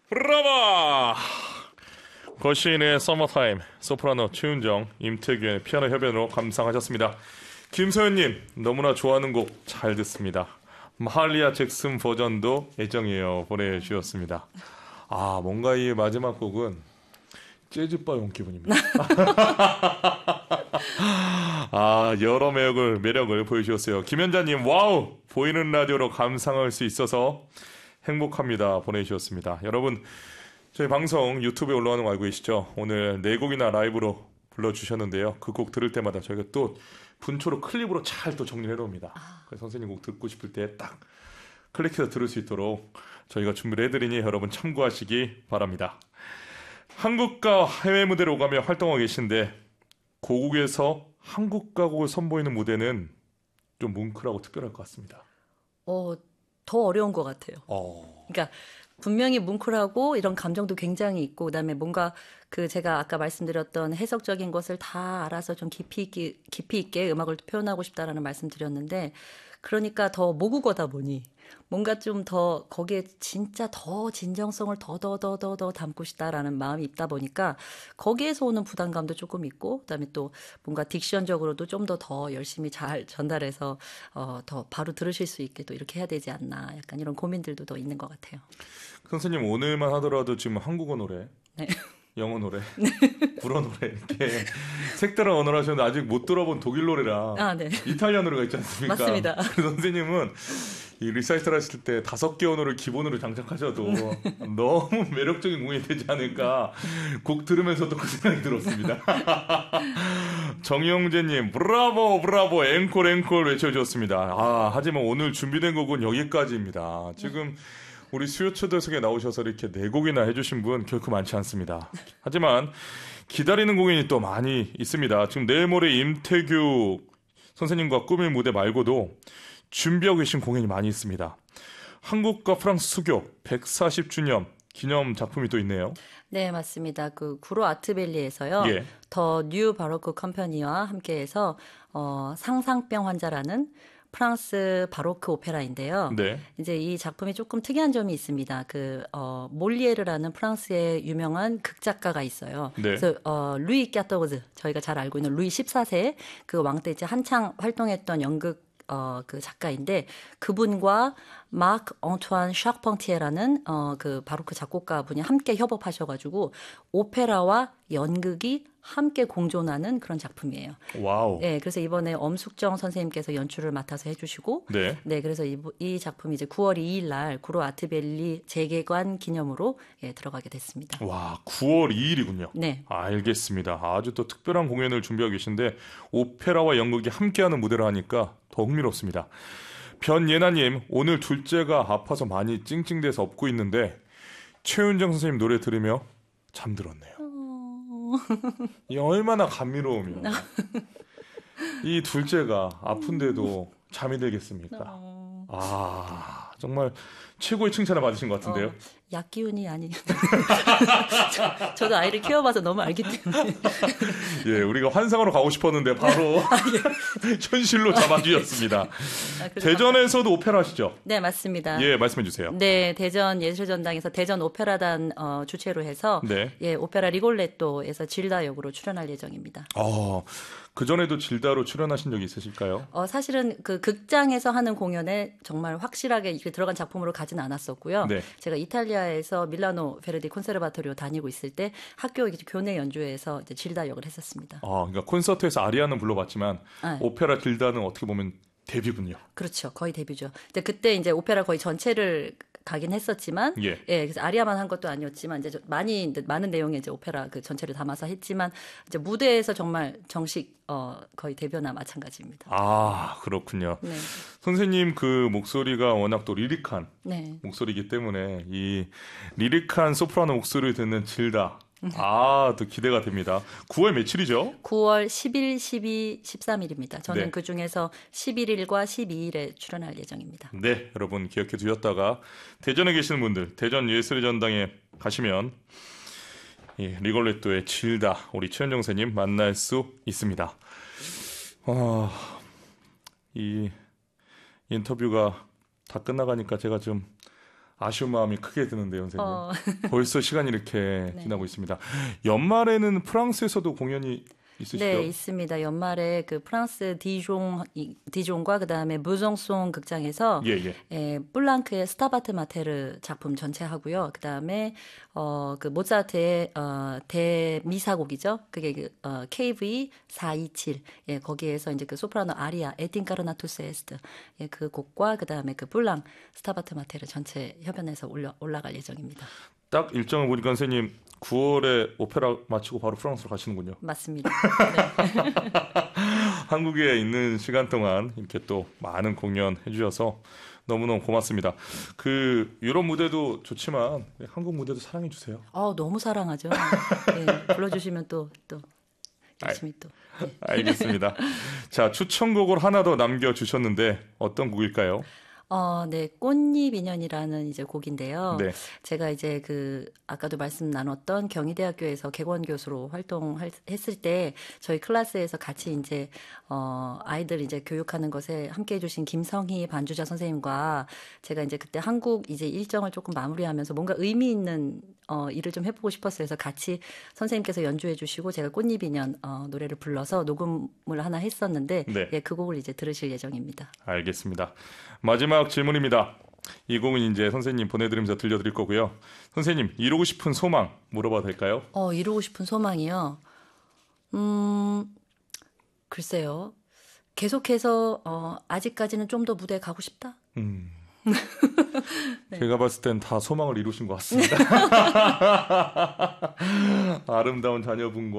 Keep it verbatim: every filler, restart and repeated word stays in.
브라바! 거시인의 서머타임, 소프라노 최윤정, 임태규의 피아노 협연으로 감상하셨습니다. 김소연님, 너무나 좋아하는 곡 잘 듣습니다. 마할리아 잭슨 버전도 애정이에요. 보내주셨습니다. 아, 뭔가 이 마지막 곡은 재즈바 온 기분입니다. 아, 여러 매력을, 매력을 보여주셨어요. 김현자님, 와우! 보이는 라디오로 감상할 수 있어서 행복합니다. 보내주셨습니다. 여러분, 저희 방송 유튜브에 올라오는 거 알고 계시죠? 오늘 네 곡이나 라이브로 불러주셨는데요. 그 곡 들을 때마다 저희가 또 분초로 클립으로 잘 또 정리를 해놓습니다. 그래서 선생님 곡 듣고 싶을 때 딱 클릭해서 들을 수 있도록 저희가 준비를 해드리니 여러분 참고하시기 바랍니다. 한국과 해외 무대로 오가며 활동하고 계신데 고국에서 한국 가곡을 선보이는 무대는 좀 뭉클하고 특별할 것 같습니다. 어, 더 어려운 것 같아요. 어. 그러니까 분명히 뭉클하고 이런 감정도 굉장히 있고 그다음에 뭔가 그 제가 아까 말씀드렸던 해석적인 것을 다 알아서 좀 깊이 있게, 깊이 있게 음악을 표현하고 싶다라는 말씀드렸는데 그러니까 더 모국어다 보니 뭔가 좀 더 거기에 진짜 더 진정성을 더 더 더 더 더 담고 싶다라는 마음이 있다 보니까 거기에서 오는 부담감도 조금 있고 그다음에 또 뭔가 딕션적으로도 좀 더 더 열심히 잘 전달해서 어, 더 바로 들으실 수 있게 또 이렇게 해야 되지 않나 약간 이런 고민들도 더 있는 것 같아요. 선생님 오늘만 하더라도 지금 한국어 노래, 네. 영어 노래, 네. 불어 노래 이렇게 색다른 언어를 하셨는데 아직 못 들어본 독일 노래랑 아, 네. 이탈리아 노래가 있지 않습니까? 맞습니다. 그래서 선생님은 이 리사이틀 하실 때 다섯 개 언어를 기본으로 장착하셔도 너무 매력적인 공연이 되지 않을까 곡 들으면서도 그 생각이 들었습니다. 정영재님 브라보 브라보 앵콜 앵콜 외쳐주셨습니다. 아, 하지만 오늘 준비된 곡은 여기까지입니다. 지금 우리 수요초대석에 나오셔서 이렇게 네 곡이나 해주신 분 결코 많지 않습니다. 하지만 기다리는 공연이 또 많이 있습니다. 지금 내일 모레 임태규 선생님과 꾸밀 무대 말고도 준비하고 계신 공연이 많이 있습니다. 한국과 프랑스 수교 백사십 주년 기념 작품이 또 있네요. 네, 맞습니다. 그 구로 아트밸리에서요. 예. 더 뉴 바로크 컴퍼니와 함께해서 어, 상상병 환자라는 프랑스 바로크 오페라인데요. 네. 이제 이 작품이 조금 특이한 점이 있습니다. 그 어, 몰리에르라는 프랑스의 유명한 극작가가 있어요. 네. 그래서 어, 루이 까토르즈 저희가 잘 알고 있는 루이 십사 세 그 왕 때 이제 한창 활동했던 연극 어, 그 작가인데 그분과 마크 엉투안 샤르펑티에라는 어, 그 바로크 작곡가 분이 함께 협업하셔가지고 오페라와 연극이 함께 공존하는 그런 작품이에요. 와우. 네, 그래서 이번에 엄숙정 선생님께서 연출을 맡아서 해주시고, 네, 네, 그래서 이, 이 작품이 이제 구월 이일 날 구로 아트밸리 재개관 기념으로 예, 들어가게 됐습니다. 와, 구월 이일이군요. 네, 알겠습니다. 아주 또 특별한 공연을 준비하고 계신데 오페라와 연극이 함께하는 무대를 하니까 더 흥미롭습니다. 변예나님, 오늘 둘째가 아파서 많이 찡찡대서 업고 있는데 최윤정 선생님 노래 들으며 잠들었네요. 이 얼마나 감미로우면 이 둘째가 아픈데도 잠이 들겠습니까? 아, 정말 최고의 칭찬을 받으신 것 같은데요. 어, 약 기운이 아니. 저도 아이를 키워봐서 너무 알기 때문에. 예, 우리가 환상으로 가고 싶었는데 바로 현실로 잡아주셨습니다. 아, 대전에서도 오페라 하시죠? 네, 맞습니다. 예, 말씀해 주세요. 네, 대전 예술전당에서 대전 오페라단 어, 주최로 해서 네. 예, 오페라 리골레토에서 질다 역으로 출연할 예정입니다. 어, 그 전에도 질다로 출연하신 적이 있으실까요? 어, 사실은 그 극장에서 하는 공연에 정말 확실하게 이렇게 들어간 작품으로 가진 않았었고요. 네. 제가 이탈리아에서 밀라노 베르디 콘세르바토리오 다니고 있을 때 학교 이제 교내 연주회에서 이제 질다 역을 했었습니다. 아, 그러니까 콘서트에서 아리아는 불러봤지만 네. 오페라 질다는 어떻게 보면 데뷔군요. 그렇죠, 거의 데뷔죠. 근데 그때 이제 오페라 거의 전체를 가긴 했었지만, 예. 예, 그래서 아리아만 한 것도 아니었지만 이제 많이 이제 많은 내용의 이제 오페라 그 전체를 담아서 했지만 이제 무대에서 정말 정식 어 거의 데뷔나 마찬가지입니다. 아, 그렇군요. 네. 선생님 그 목소리가 워낙 또 리릭한 네. 목소리이기 때문에 이 리릭한 소프라노 목소리를 듣는 질다. 아, 또 기대가 됩니다. 구월 며칠이죠? 구월 십일, 십이, 십삼일입니다. 저는 네. 그중에서 십일일과 십이일에 출연할 예정입니다. 네, 여러분 기억해 두셨다가 대전에 계시는 분들 대전 예술의 전당에 가시면 이 리골레토의 질다 우리 최현정 선생님 만날 수 있습니다. 아, 이 인터뷰가 다 끝나가니까 제가 좀 아쉬운 마음이 크게 드는데요, 선생님. 어, 벌써 시간이 이렇게 네. 지나고 있습니다. 연말에는 프랑스에서도 공연이 있으시죠? 네, 있습니다. 연말에 그 프랑스 디종, 이- 디종과 그 다음에 무정송 극장에서 예, 예. 에, 블랑크의 스타바트 마테르 작품 전체 하고요. 그 다음에 어, 그 모차르트의 어, 대미사곡이죠. 그게 그, 어, 케이브이 사이칠. 예, 거기에서 이제 그 소프라노 아리아 에틴카르나투스 에스트. 예, 그 곡과 그 다음에 그 블랑 스타바트 마테르 전체 협연해서 올려 올라갈 예정입니다. 딱 일정을 보니까 선생님 구월에 오페라 마치고 바로 프랑스로 가시는군요. 맞습니다. 네. 한국에 있는 시간 동안 이렇게 또 많은 공연 해주셔서 너무너무 고맙습니다. 그 유럽 무대도 좋지만 한국 무대도 사랑해 주세요. 어, 너무 사랑하죠. 예, 불러주시면 또, 또, 열심히 또. 네. 알겠습니다. 자, 추천곡을 하나 더 남겨주셨는데 어떤 곡일까요? 어, 네, 꽃잎 인연이라는 이제 곡인데요. 네. 제가 이제 그 아까도 말씀 나눴던 경희대학교에서 객원 교수로 활동했을 때 저희 클래스에서 같이 이제 어 아이들 이제 교육하는 것에 함께 해주신 김성희 반주자 선생님과 제가 이제 그때 한국 이제 일정을 조금 마무리하면서 뭔가 의미 있는 어 일을 좀 해보고 싶었어요. 그래서 같이 선생님께서 연주해주시고 제가 꽃잎 인연 어 노래를 불러서 녹음을 하나 했었는데 네. 예, 그 곡을 이제 들으실 예정입니다. 알겠습니다. 마지막 질문입니다. 이 곡은 이제 선생님 보내드리면서 들려드릴 거고요. 선생님 이루고 싶은 소망 물어봐도 될까요? 어, 이루고 싶은 소망이요. 음, 글쎄요. 계속해서 어, 아직까지는 좀 더 무대에 가고 싶다. 음. 네. 제가 봤을 땐 다 소망을 이루신 것 같습니다. 아름다운 자녀분과